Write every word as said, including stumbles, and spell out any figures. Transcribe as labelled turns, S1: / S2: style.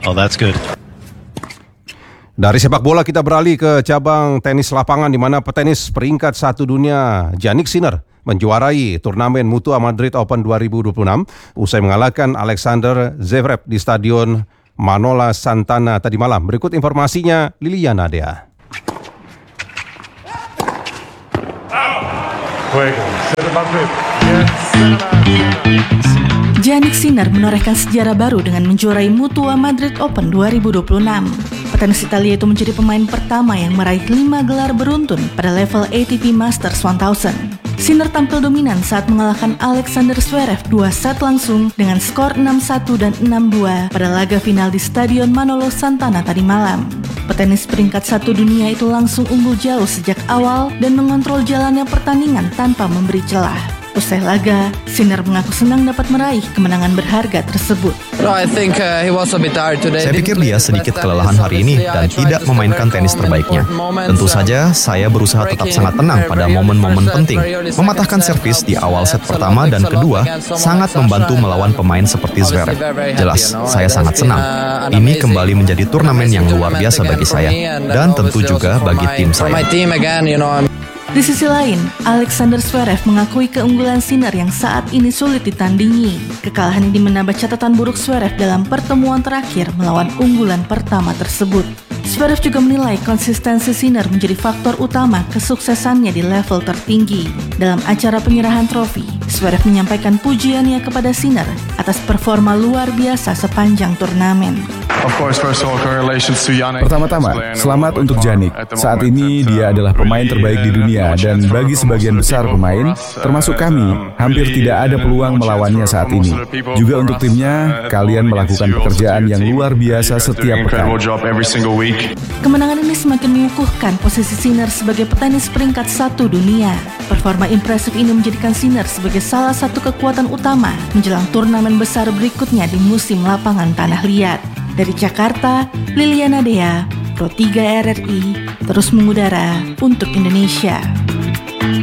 S1: Oh, that's good.
S2: Dari sepak bola kita beralih ke cabang tenis lapangan di mana petenis peringkat satu dunia Jannik Sinner menjuarai turnamen Mutua Madrid Open dua ribu dua puluh enam usai mengalahkan Alexander Zverev di Stadion Manola Santana tadi malam. Berikut informasinya, Liliana Dea.
S3: Jannik Sinner menorehkan sejarah baru dengan menjuarai Mutua Madrid Open dua ribu dua puluh enam. Petenis Italia itu menjadi pemain pertama yang meraih lima gelar beruntun pada level A T P Masters seribu. Sinner tampil dominan saat mengalahkan Alexander Zverev dua set langsung dengan skor enam satu dan enam dua pada laga final di Stadion Manolo Santana tadi malam. Petenis peringkat satu dunia itu langsung unggul jauh sejak awal dan mengontrol jalannya pertandingan tanpa memberi celah. Usai laga, Sinner mengaku senang dapat meraih kemenangan berharga tersebut.
S4: Saya pikir dia sedikit kelelahan hari ini dan tidak memainkan tenis terbaiknya. Tentu saja, saya berusaha tetap sangat tenang pada momen-momen penting. Mematahkan servis di awal set pertama dan kedua sangat membantu melawan pemain seperti Zverev. Jelas, saya sangat senang. Ini kembali menjadi turnamen yang luar biasa bagi saya dan tentu juga bagi tim saya.
S3: Di sisi lain, Alexander Zverev mengakui keunggulan Sinner yang saat ini sulit ditandingi. Kekalahan ini menambah catatan buruk Zverev dalam pertemuan terakhir melawan unggulan pertama tersebut. Zverev juga menilai konsistensi Sinner menjadi faktor utama kesuksesannya di level tertinggi. Dalam acara penyerahan trofi, Zverev menyampaikan pujiannya kepada Sinner atas performa luar biasa sepanjang turnamen.
S5: Pertama-tama, selamat untuk Jannik. Saat ini dia adalah pemain terbaik di dunia dan bagi sebagian besar pemain, termasuk kami, hampir tidak ada peluang melawannya saat ini. Juga untuk timnya, kalian melakukan pekerjaan yang luar biasa setiap pekan.
S3: Kemenangan ini semakin mengukuhkan posisi Sinner sebagai petenis peringkat satu dunia. Performa impresif ini menjadikan Sinner sebagai salah satu kekuatan utama menjelang turnamen besar berikutnya di musim lapangan tanah liat. Dari Jakarta, Liliana Dea, Pro tiga R R I, terus mengudara untuk Indonesia.